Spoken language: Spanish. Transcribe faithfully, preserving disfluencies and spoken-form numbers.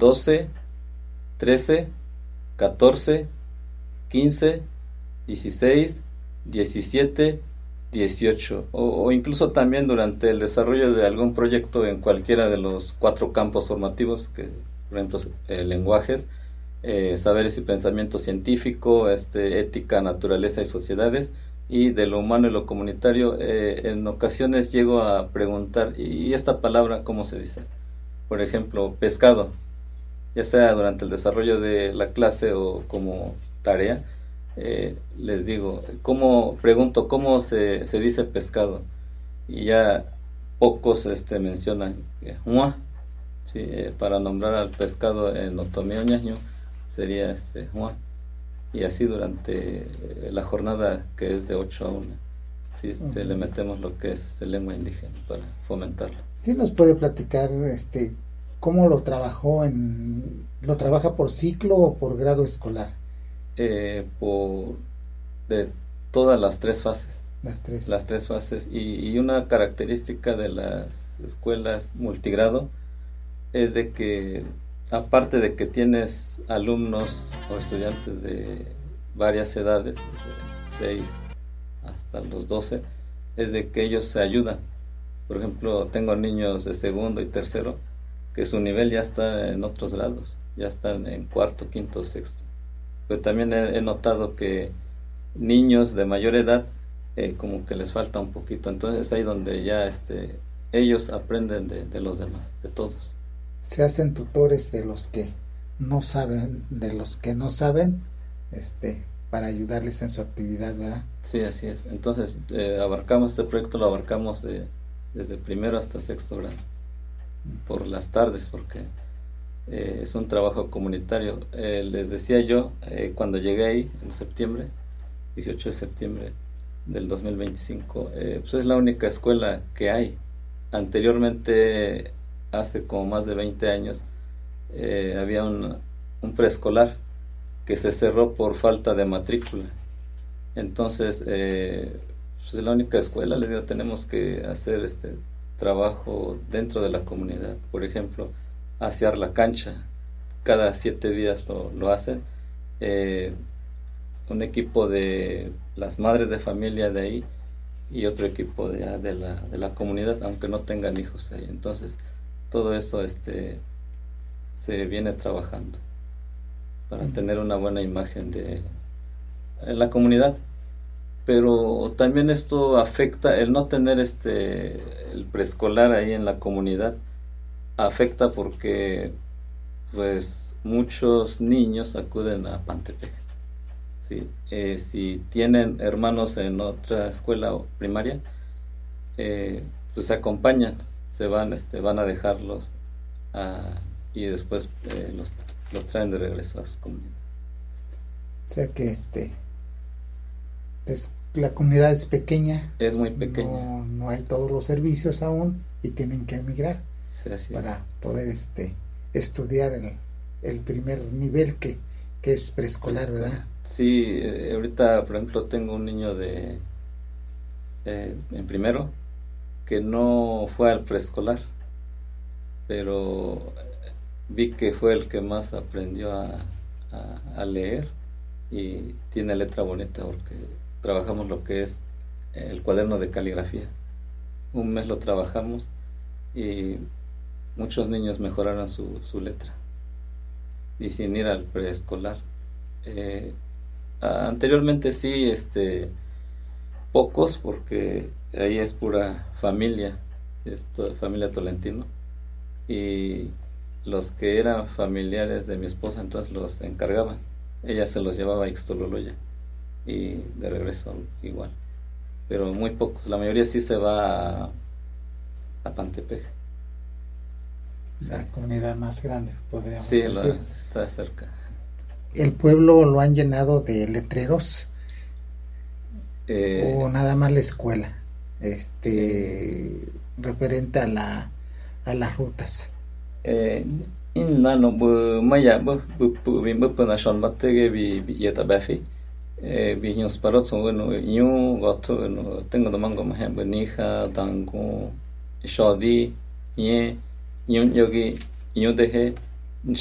doce, trece, catorce, quince, dieciséis, diecisiete, dieciocho, o, o incluso también durante el desarrollo de algún proyecto en cualquiera de los cuatro campos formativos, que por ejemplo eh, lenguajes, eh, saberes y pensamiento científico, este, ética, naturaleza y sociedades, y de lo humano y lo comunitario. Eh, en ocasiones llego a preguntar, ¿y esta palabra cómo se dice? Por ejemplo, pescado, ya sea durante el desarrollo de la clase o como tarea. Eh, les digo, ¿cómo, pregunto cómo se, se dice pescado? Y ya pocos este, mencionan eh, Hua, ¿sí? Eh, para nombrar al pescado en otomí ñaño sería este, Hua. Y así durante eh, la jornada, que es de ocho a una, ¿sí? este, uh-huh. le metemos lo que es este, lengua indígena para fomentarlo. ¿Sí nos puede platicar este cómo lo trabajó en, lo trabaja por ciclo o por grado escolar? Eh, por de todas las tres fases, las tres, las tres fases y, y una característica de las escuelas multigrado es de que, aparte de que tienes alumnos o estudiantes de varias edades, de seis hasta los doce, es de que ellos se ayudan. Por ejemplo, tengo niños de segundo y tercero que su nivel ya está en otros grados, ya están en cuarto, quinto, sexto. Pero también he, he notado que niños de mayor edad eh, como que les falta un poquito, entonces ahí donde ya este ellos aprenden de, de los demás, de todos. Se hacen tutores de los que no saben, de los que no saben, este, para ayudarles en su actividad, ¿verdad? Sí, así es. Entonces eh, abarcamos este proyecto, lo abarcamos de, desde primero hasta sexto grado, por las tardes, porque Eh, es un trabajo comunitario. Eh, les decía yo, eh, cuando llegué ahí en septiembre, dieciocho de septiembre del dos mil veinticinco, eh, pues es la única escuela que hay. Anteriormente, hace como más de veinte años, eh, había un, un preescolar que se cerró por falta de matrícula. Entonces, eh, pues es la única escuela. Les digo, tenemos que hacer este trabajo dentro de la comunidad. Por ejemplo, asear la cancha, cada siete días lo, lo hacen. Eh, un equipo de las madres de familia de ahí y otro equipo de, de, la, de la comunidad, aunque no tengan hijos ahí. Entonces, todo eso este, se viene trabajando para tener una buena imagen de en la comunidad. Pero también esto afecta, el no tener este el preescolar ahí en la comunidad, afecta porque pues muchos niños acuden a Pantepec, ¿sí? Eh, si tienen hermanos en otra escuela primaria, eh, pues se acompañan, se van, este, van a dejarlos a, y después eh, los, los traen de regreso a su comunidad. O sea que este es, la comunidad es pequeña, es muy pequeña, no, no hay todos los servicios aún y tienen que emigrar. Sí, para poder este estudiar el, el primer nivel que, que es preescolar, preescolar, ¿verdad? Sí, eh, ahorita por ejemplo tengo un niño de eh, en primero que no fue al preescolar, pero vi que fue el que más aprendió a, a, a leer y tiene letra bonita, porque trabajamos lo que es el cuaderno de caligrafía. Un mes lo trabajamos y muchos niños mejoraron su, su letra y sin ir al preescolar. Eh, anteriormente sí, este, pocos, porque ahí es pura familia, es toda familia Tolentino, y los que eran familiares de mi esposa entonces los encargaban, ella se los llevaba a Ixtololoya y de regreso igual, pero muy pocos, la mayoría sí se va a, a Pantepec. La sí. comunidad más grande, podríamos sí, decir. La, está cerca. ¿El pueblo lo han llenado de letreros? Eh, ¿O nada más la escuela? Este, eh, referente a la a las rutas. Eh, inano bu maya bu bu bu bu bu na shon batege bi bi yeta bafi. Eh, bi nyos parot so no nyu goto no tengo de mango ma hembe nija dango shodi ye nyu yogi nyu dehe